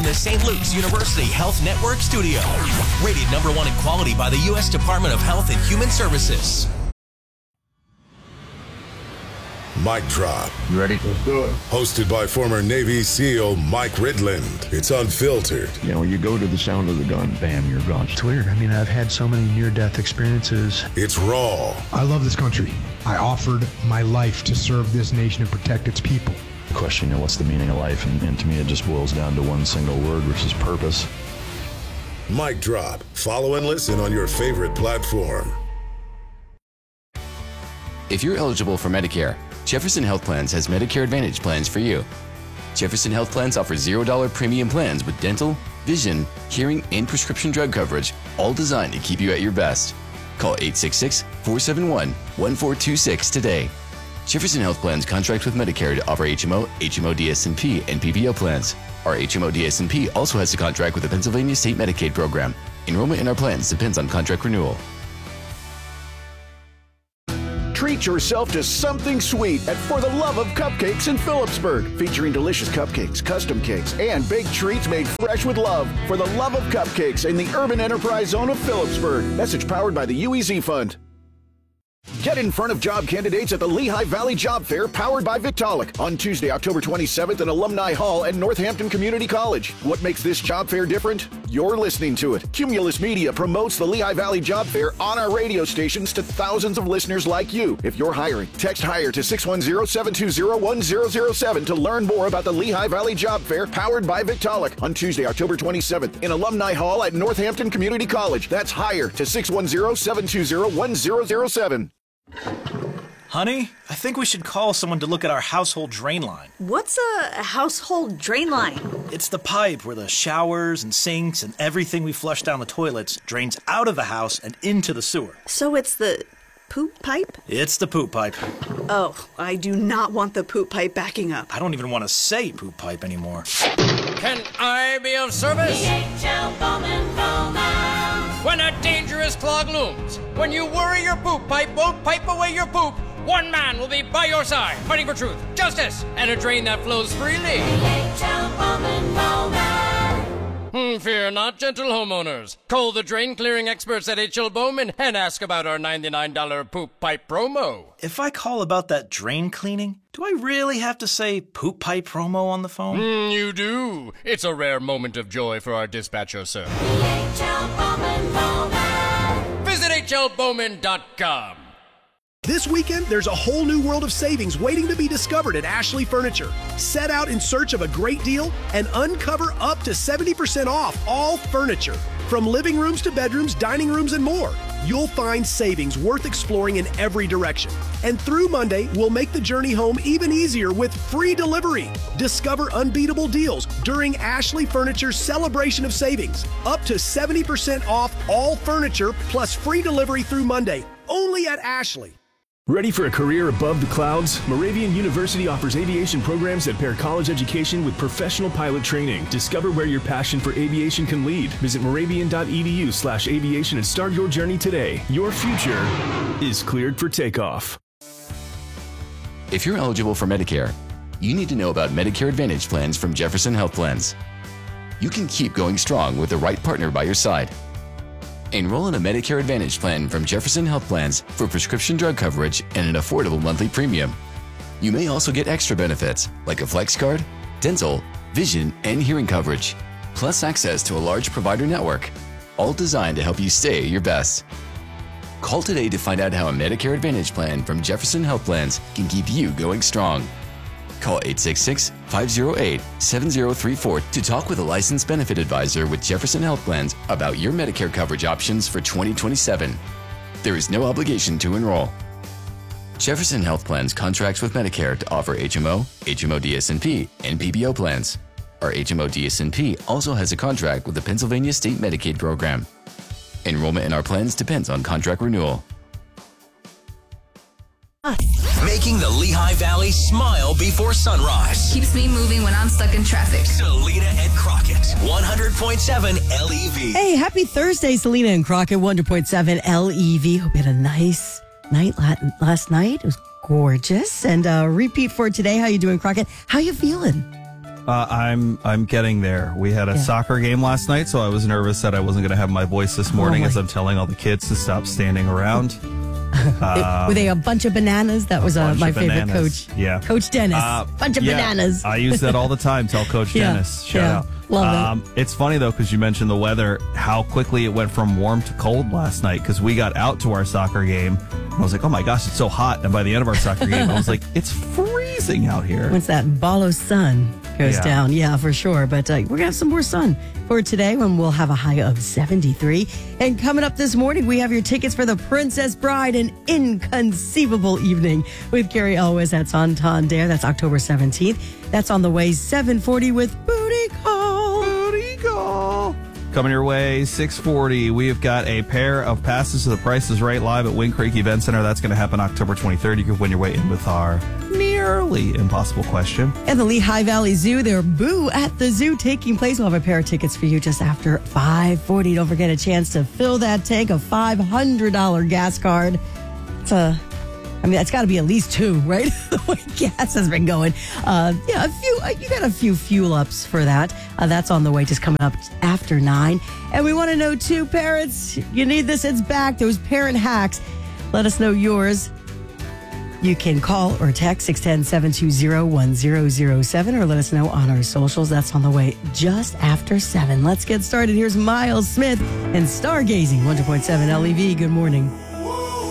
from the St. Luke's University Health Network studio. Rated #1 in quality by the U.S. Department of Health and Human Services. Mic Drop. You ready? Let's do it. Hosted by former Navy SEAL Mike Ridland. It's unfiltered. You know, you go to the sound of the gun, bam, you're gone. It's weird. I mean, I've had so many near-death experiences. It's raw. I love this country. I offered my life to serve this nation and protect its people. The question, you know, what's the meaning of life? And to me, it just boils down to one single word, which is purpose. Mic Drop. Follow and listen on your favorite platform. If you're eligible for Medicare, Jefferson Health Plans has Medicare Advantage plans for you. Jefferson Health Plans offers $0 premium plans with dental, vision, hearing, and prescription drug coverage, all designed to keep you at your best. Call 866-471-1426 today. Jefferson Health Plans contract with Medicare to offer HMO, HMO DSNP, and PPO plans. Our HMO DSNP also has a contract with the Pennsylvania State Medicaid program. Enrollment in our plans depends on contract renewal. Treat yourself to something sweet at For the Love of Cupcakes in Phillipsburg, featuring delicious cupcakes, custom cakes, and baked treats made fresh with love. For the Love of Cupcakes in the Urban Enterprise Zone of Phillipsburg. Message powered by the UEZ Fund. Get in front of job candidates at the Lehigh Valley Job Fair powered by Victaulic on Tuesday, October 27th in Alumni Hall at Northampton Community College. What makes this job fair different? You're listening to it. Cumulus Media promotes the Lehigh Valley Job Fair on our radio stations to thousands of listeners like you. If you're hiring, text HIRE to 610-720-1007 to learn more about the Lehigh Valley Job Fair powered by Victaulic on Tuesday, October 27th in Alumni Hall at Northampton Community College. That's HIRE to 610-720-1007. Honey, I think we should call someone to look at our household drain line. What's a household drain line? It's the pipe where the showers and sinks and everything we flush down the toilets drains out of the house and into the sewer. So it's the poop pipe? It's the poop pipe. Oh, I do not want the poop pipe backing up. I don't even want to say poop pipe anymore. Can I be of service? DHL Bowman. When a dangerous clog looms, when you worry your poop pipe won't pipe away your poop, one man will be by your side, fighting for truth, justice, and a drain that flows freely. DHL Bowman. Fear not, gentle homeowners. Call the drain clearing experts at H.L. Bowman and ask about our $99 poop pipe promo. If I call about that drain cleaning, do I really have to say poop pipe promo on the phone? You do. It's a rare moment of joy for our dispatcher, sir. DHL Bowman. Visit hlbowman.com. This weekend, there's a whole new world of savings waiting to be discovered at Ashley Furniture. Set out in search of a great deal and uncover up to 70% off all furniture. From living rooms to bedrooms, dining rooms, and more. You'll find savings worth exploring in every direction. And through Monday, we'll make the journey home even easier with free delivery. Discover unbeatable deals during Ashley Furniture's celebration of savings. Up to 70% off all furniture plus free delivery through Monday. Only at Ashley. Ready for a career above the clouds? Moravian University offers aviation programs that pair college education with professional pilot training. Discover where your passion for aviation can lead. Visit moravian.edu/aviation and start your journey today. Your future is cleared for takeoff. If you're eligible for Medicare, you need to know about Medicare Advantage plans from Jefferson Health Plans. You can keep going strong with the right partner by your side. Enroll in a Medicare Advantage plan from Jefferson Health Plans for prescription drug coverage and an affordable monthly premium. You may also get extra benefits like a flex card, dental, vision, and hearing coverage, plus access to a large provider network, all designed to help you stay your best. Call today to find out how a Medicare Advantage plan from Jefferson Health Plans can keep you going strong. Call 866-508-7034 to talk with a licensed benefit advisor with Jefferson Health Plans about your Medicare coverage options for 2027. There is no obligation to enroll. Jefferson Health Plans contracts with Medicare to offer HMO, HMO DSNP, and PPO plans. Our HMO DSNP also has a contract with the Pennsylvania State Medicaid program. Enrollment in our plans depends on contract renewal. Making the Lehigh Valley smile before sunrise. Keeps me moving when I'm stuck in traffic. Selena and Crockett, 100.7 LEV. Hey, happy Thursday, Selena and Crockett, 100.7 LEV. Hope you had a nice night last night. It was gorgeous. And repeat for today. How you doing, Crockett? How you feeling? I'm getting there. We had a soccer game last night, so I was nervous that I wasn't going to have my voice this morning as I'm telling all the kids to stop standing around. Were they a bunch of bananas? That was my favorite coach. Yeah. Coach Dennis. Bunch of bananas. I use that all the time. Tell Coach Dennis. Shout out. Love it. It's funny, though, because you mentioned the weather, how quickly it went from warm to cold last night, because we got out to our soccer game. And I was like, oh, my gosh, it's so hot. And by the end of our soccer game, I was like, it's freezing out here. Once that ball of sun goes down, for sure. But we're going to have some more sun for today when we'll have a high of 73. And coming up this morning, we have your tickets for The Princess Bride, an inconceivable evening with Carrie Elwes at Santander. That's October 17th. That's on the way, 7:40 with Booty Call. Booty Call. Coming your way, 6:40. We've got a pair of passes to The Price is Right live at Wind Creek Event Center. That's going to happen October 23rd. You can win your way in with our nearly impossible question. And the Lehigh Valley Zoo, their Boo at the Zoo taking place. We'll have a pair of tickets for you just after 5:40. Don't forget a chance to fill that tank, a $500 gas card. That's got to be at least 2, right? The way gas has been going. A few. You got a few fuel ups for that. That's on the way, just coming up after 9. And we want to know, too, parents, you need this. It's back. Those parent hacks. Let us know yours. You can call or text 610-720-1007 or let us know on our socials. That's on the way just after 7. Let's get started. Here's Miles Smith and Stargazing, 102.7 LEV. Good morning.